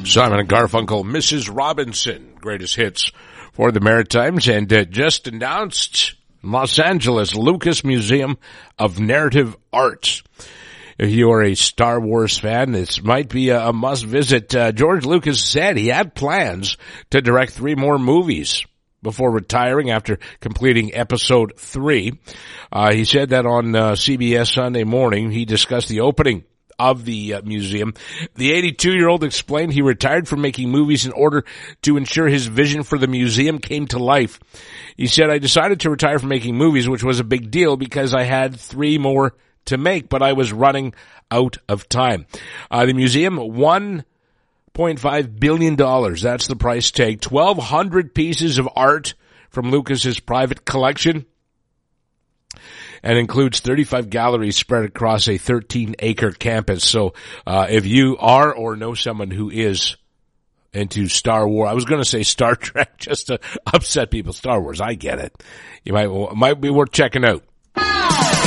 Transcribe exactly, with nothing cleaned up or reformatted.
Simon and Garfunkel, Missus Robinson, greatest hits for the Maritimes, and uh, just announced Los Angeles Lucas Museum of Narrative Arts. If you are a Star Wars fan, this might be a, a must visit. Uh, George Lucas said he had plans to direct three more movies before retiring after completing episode three. Uh, he said that on uh, C B S Sunday Morning. He discussed the opening of the uh, museum. The eighty-two-year-old explained he retired from making movies in order to ensure his vision for the museum came to life. He said, I decided to retire from making movies, which was a big deal because I had three more to make, but I was running out of time. Uh, the museum, one point five billion dollars. That's the price tag. twelve hundred pieces of art from Lucas's private collection, and includes thirty-five galleries spread across a thirteen acre campus. So, uh, if you are or know someone who is into Star Wars, I was going to say Star Trek just to upset people. Star Wars, I get it. You might, might be worth checking out.